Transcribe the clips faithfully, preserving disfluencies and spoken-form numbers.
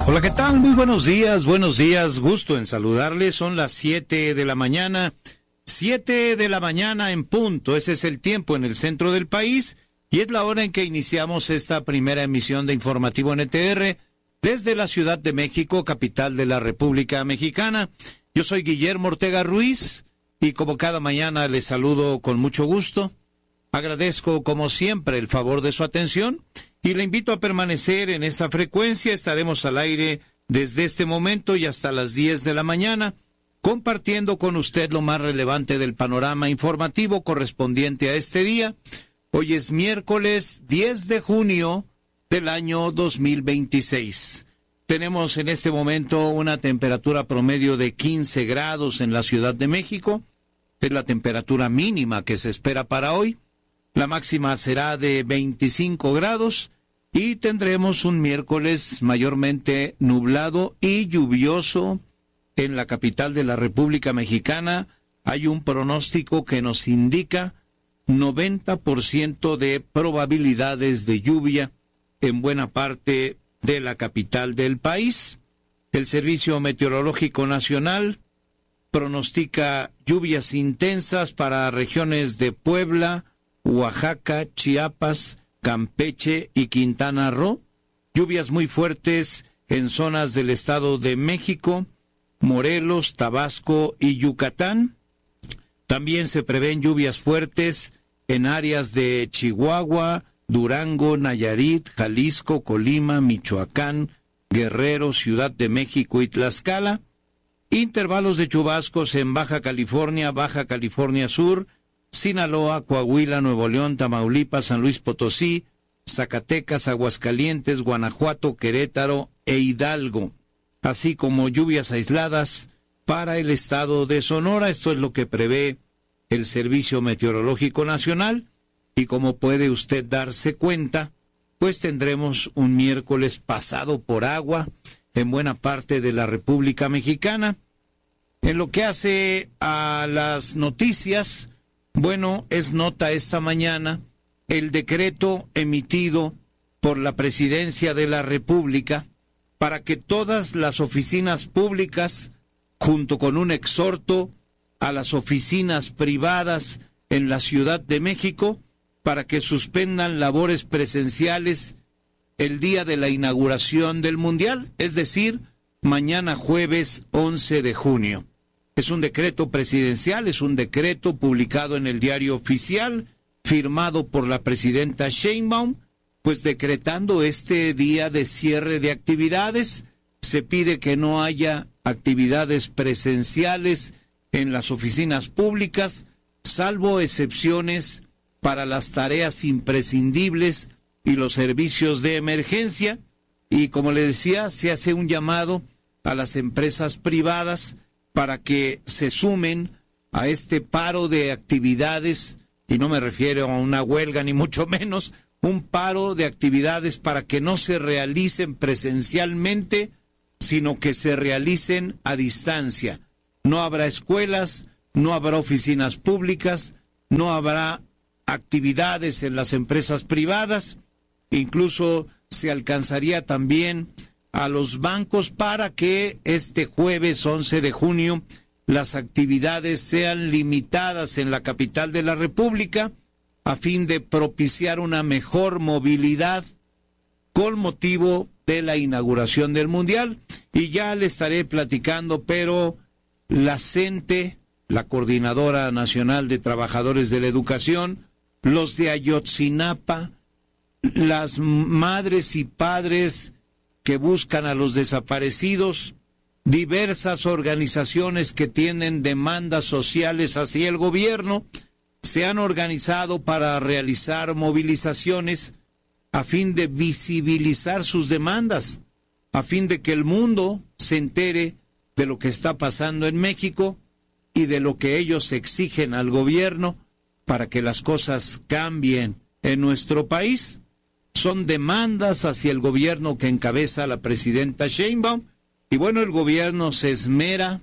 Hola, ¿qué tal? Muy buenos días, buenos días, gusto en saludarles. Son las siete de la mañana, siete de la mañana en punto. Ese es el tiempo en el centro del país y es la hora en que iniciamos esta primera emisión de Informativo N T R desde la Ciudad de México, capital de la República Mexicana. Yo soy Guillermo Ortega Ruiz y como cada mañana les saludo con mucho gusto. Agradezco como siempre el favor de su atención y le invito a permanecer en esta frecuencia. Estaremos al aire desde este momento y hasta las diez de la mañana, compartiendo con usted lo más relevante del panorama informativo correspondiente a este día. Hoy es miércoles diez de junio del año dos mil veintiséis. Tenemos en este momento una temperatura promedio de quince grados en la Ciudad de México. Es la temperatura mínima que se espera para hoy. La máxima será de veinticinco grados y tendremos un miércoles mayormente nublado y lluvioso en la capital de la República Mexicana. Hay un pronóstico que nos indica noventa por ciento de probabilidades de lluvia en buena parte de la capital del país. El Servicio Meteorológico Nacional pronostica lluvias intensas para regiones de Puebla, Oaxaca, Chiapas, Campeche y Quintana Roo, lluvias muy fuertes en zonas del Estado de México, Morelos, Tabasco y Yucatán. También se prevén lluvias fuertes en áreas de Chihuahua, Durango, Nayarit, Jalisco, Colima, Michoacán, Guerrero, Ciudad de México y Tlaxcala. Intervalos de chubascos en Baja California, Baja California Sur, Sinaloa, Coahuila, Nuevo León, Tamaulipas, San Luis Potosí, Zacatecas, Aguascalientes, Guanajuato, Querétaro e Hidalgo, así como lluvias aisladas para el estado de Sonora. Esto es lo que prevé el Servicio Meteorológico Nacional y como puede usted darse cuenta, pues tendremos un miércoles pasado por agua en buena parte de la República Mexicana. En lo que hace a las noticias, bueno, es nota esta mañana el decreto emitido por la Presidencia de la República para que todas las oficinas públicas, junto con un exhorto a las oficinas privadas en la Ciudad de México, para que suspendan labores presenciales el día de la inauguración del Mundial, es decir, mañana jueves once de junio. Es un decreto presidencial, es un decreto publicado en el Diario Oficial, firmado por la presidenta Sheinbaum, pues decretando este día de cierre de actividades. Se pide que no haya actividades presenciales en las oficinas públicas, salvo excepciones para las tareas imprescindibles y los servicios de emergencia. Y como le decía, se hace un llamado a las empresas privadas para que se sumen a este paro de actividades, y no me refiero a una huelga ni mucho menos, un paro de actividades para que no se realicen presencialmente, sino que se realicen a distancia. No habrá escuelas, no habrá oficinas públicas, no habrá actividades en las empresas privadas, incluso se alcanzaría también a los bancos para que este jueves once de junio las actividades sean limitadas en la capital de la República a fin de propiciar una mejor movilidad con motivo de la inauguración del Mundial. Y ya le estaré platicando, pero la CENTE, la Coordinadora Nacional de Trabajadores de la Educación, los de Ayotzinapa, las madres y padres que buscan a los desaparecidos, diversas organizaciones que tienen demandas sociales hacia el gobierno, se han organizado para realizar movilizaciones a fin de visibilizar sus demandas, a fin de que el mundo se entere de lo que está pasando en México y de lo que ellos exigen al gobierno para que las cosas cambien en nuestro país. Son demandas hacia el gobierno que encabeza la presidenta Sheinbaum, y bueno, el gobierno se esmera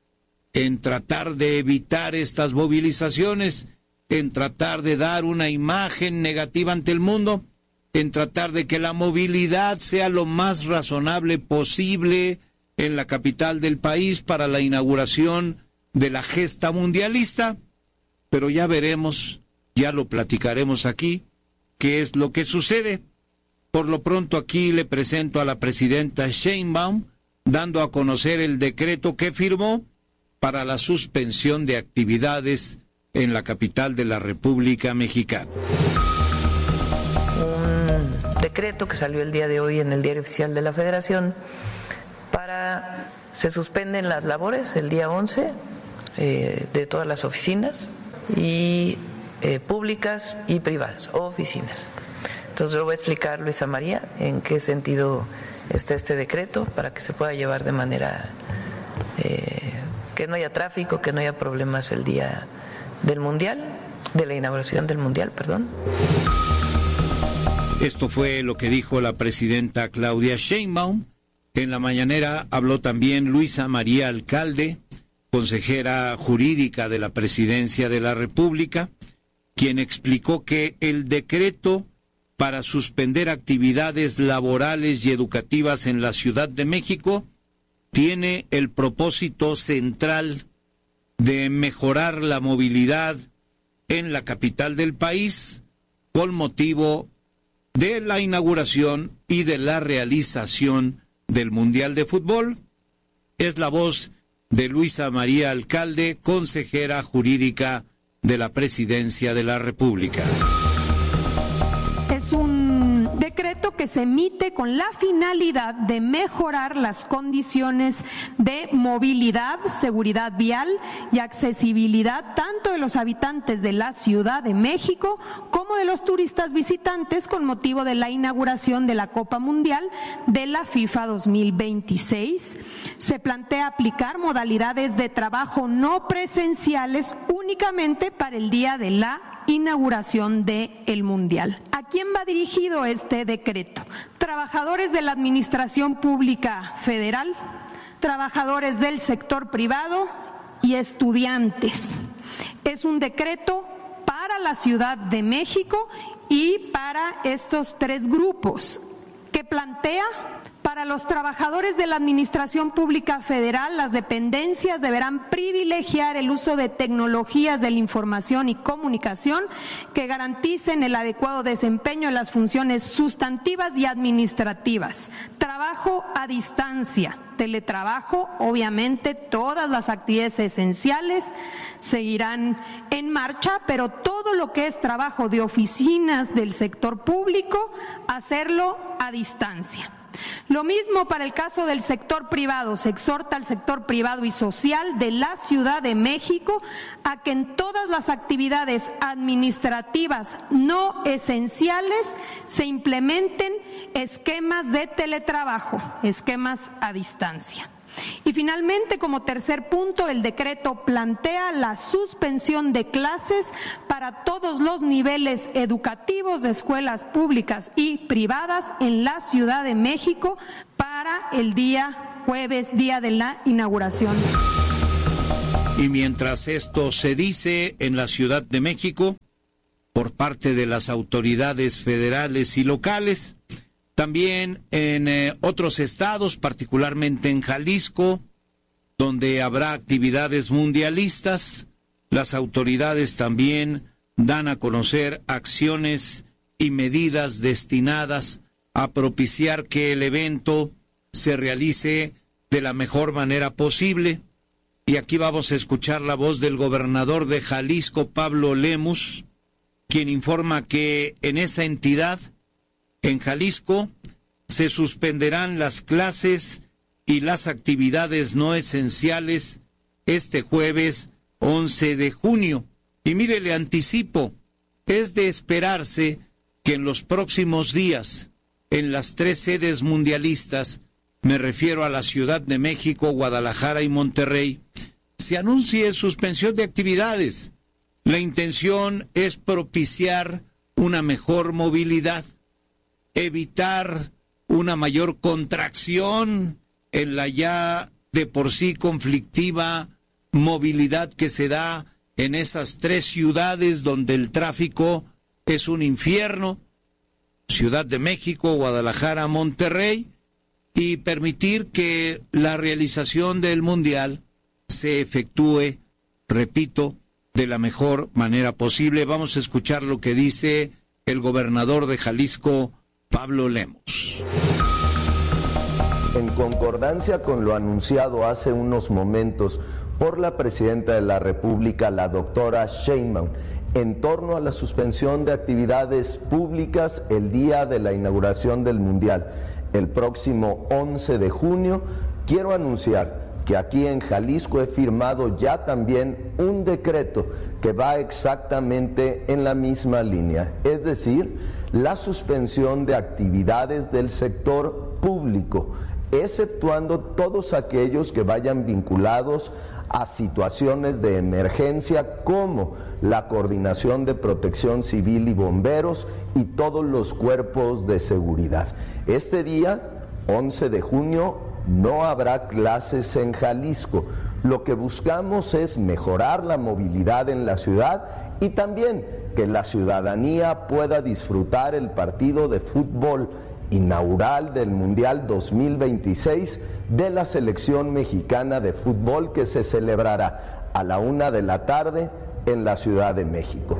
en tratar de evitar estas movilizaciones, en tratar de dar una imagen negativa ante el mundo, en tratar de que la movilidad sea lo más razonable posible en la capital del país para la inauguración de la gesta mundialista, pero ya veremos, ya lo platicaremos aquí, qué es lo que sucede. Por lo pronto aquí le presento a la presidenta Sheinbaum, dando a conocer el decreto que firmó para la suspensión de actividades en la capital de la República Mexicana. Un decreto que salió el día de hoy en el Diario Oficial de la Federación para se suspenden las labores el día once eh, de todas las oficinas y eh, públicas y privadas, oficinas. Entonces lo voy a explicar, Luisa María, en qué sentido está este decreto para que se pueda llevar de manera eh, que no haya tráfico, que no haya problemas el día del Mundial, de la inauguración del Mundial, perdón. Esto fue lo que dijo la presidenta Claudia Sheinbaum. En la mañanera habló también Luisa María Alcalde, consejera jurídica de la Presidencia de la República, quien explicó que el decreto para suspender actividades laborales y educativas en la Ciudad de México tiene el propósito central de mejorar la movilidad en la capital del país con motivo de la inauguración y de la realización del Mundial de Fútbol. Es la voz de Luisa María Alcalde, consejera jurídica de la Presidencia de la República. Es un decreto que se emite con la finalidad de mejorar las condiciones de movilidad, seguridad vial y accesibilidad tanto de los habitantes de la Ciudad de México como de los turistas visitantes con motivo de la inauguración de la Copa Mundial de la FIFA dos mil veintiséis. Se plantea aplicar modalidades de trabajo no presenciales únicamente para el día de la inauguración del Mundial. ¿A quién va dirigido este decreto? Trabajadores de la Administración Pública Federal, trabajadores del sector privado y estudiantes. Es un decreto para la Ciudad de México y para estos tres grupos que plantea. Para los trabajadores de la Administración Pública Federal, las dependencias deberán privilegiar el uso de tecnologías de la información y comunicación que garanticen el adecuado desempeño de las funciones sustantivas y administrativas. Trabajo a distancia, teletrabajo, obviamente todas las actividades esenciales seguirán en marcha, pero todo lo que es trabajo de oficinas del sector público, hacerlo a distancia. Lo mismo para el caso del sector privado. Se exhorta al sector privado y social de la Ciudad de México a que en todas las actividades administrativas no esenciales se implementen esquemas de teletrabajo, esquemas a distancia. Y finalmente, como tercer punto, el decreto plantea la suspensión de clases para todos los niveles educativos de escuelas públicas y privadas en la Ciudad de México para el día jueves, día de la inauguración. Y mientras esto se dice en la Ciudad de México, por parte de las autoridades federales y locales, también en eh, otros estados, particularmente en Jalisco, donde habrá actividades mundialistas, las autoridades también dan a conocer acciones y medidas destinadas a propiciar que el evento se realice de la mejor manera posible. Y aquí vamos a escuchar la voz del gobernador de Jalisco, Pablo Lemus, quien informa que en esa entidad, en Jalisco, se suspenderán las clases y las actividades no esenciales este jueves once de junio. Y mire, le anticipo, es de esperarse que en los próximos días, en las tres sedes mundialistas, me refiero a la Ciudad de México, Guadalajara y Monterrey, se anuncie suspensión de actividades. La intención es propiciar una mejor movilidad, evitar una mayor contracción en la ya de por sí conflictiva movilidad que se da en esas tres ciudades donde el tráfico es un infierno. Ciudad de México, Guadalajara, Monterrey, y permitir que la realización del Mundial se efectúe, repito, de la mejor manera posible. Vamos a escuchar lo que dice el gobernador de Jalisco, Pablo Lemos. En concordancia con lo anunciado hace unos momentos por la presidenta de la República, la doctora Sheinbaum, en torno a la suspensión de actividades públicas el día de la inauguración del Mundial, el próximo once de junio, quiero anunciar que aquí en Jalisco he firmado ya también un decreto que va exactamente en la misma línea, es decir, la suspensión de actividades del sector público, exceptuando todos aquellos que vayan vinculados a situaciones de emergencia como la Coordinación de Protección Civil y Bomberos y todos los cuerpos de seguridad. Este día, once de junio, no habrá clases en Jalisco. Lo que buscamos es mejorar la movilidad en la ciudad y también que la ciudadanía pueda disfrutar el partido de fútbol inaugural del Mundial dos mil veintiséis de la selección mexicana de fútbol, que se celebrará a la una de la tarde en la Ciudad de México.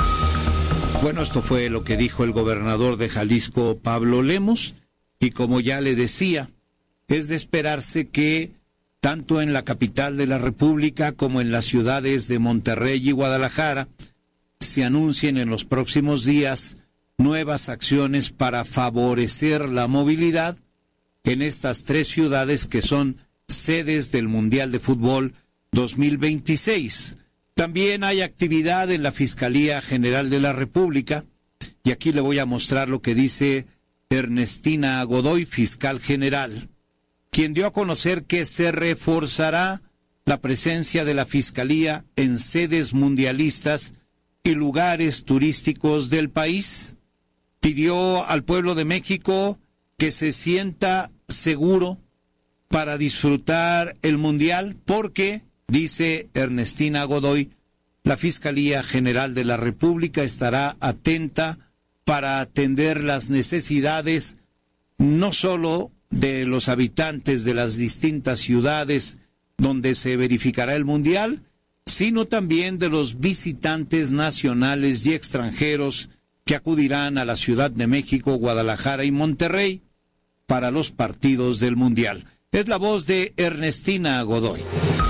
Bueno, esto fue lo que dijo el gobernador de Jalisco, Pablo Lemos, y como ya le decía, es de esperarse que tanto en la capital de la República como en las ciudades de Monterrey y Guadalajara se anuncien en los próximos días nuevas acciones para favorecer la movilidad en estas tres ciudades que son sedes del Mundial de Fútbol dos mil veintiséis. También hay actividad en la Fiscalía General de la República, y aquí le voy a mostrar lo que dice Ernestina Godoy, fiscal general, quien dio a conocer que se reforzará la presencia de la Fiscalía en sedes mundialistas y lugares turísticos del país. Pidió al pueblo de México que se sienta seguro para disfrutar el Mundial porque, dice Ernestina Godoy, la Fiscalía General de la República estará atenta para atender las necesidades no solo de los habitantes de las distintas ciudades donde se verificará el Mundial, sino también de los visitantes nacionales y extranjeros que acudirán a la Ciudad de México, Guadalajara y Monterrey para los partidos del Mundial. Es la voz de Ernestina Godoy.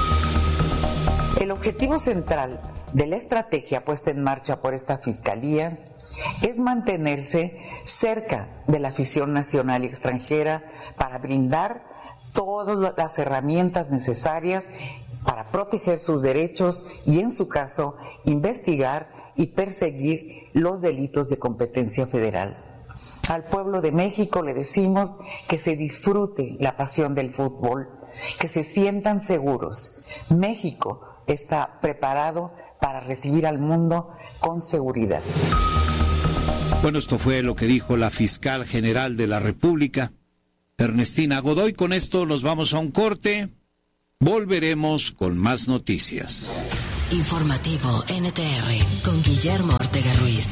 El objetivo central de la estrategia puesta en marcha por esta Fiscalía es mantenerse cerca de la afición nacional y extranjera para brindar todas las herramientas necesarias para proteger sus derechos y, en su caso, investigar y perseguir los delitos de competencia federal. Al pueblo de México le decimos que se disfrute la pasión del fútbol, que se sientan seguros. México está preparado para recibir al mundo con seguridad. Bueno, esto fue lo que dijo la fiscal general de la República, Ernestina Godoy. Con esto nos vamos a un corte. Volveremos con más noticias. Informativo N T R con Guillermo Ortega Ruiz.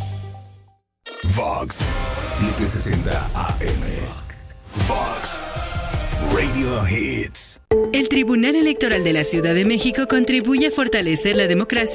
Vox setecientos sesenta A M. Vox Radio Hits. El Tribunal Electoral de la Ciudad de México contribuye a fortalecer la democracia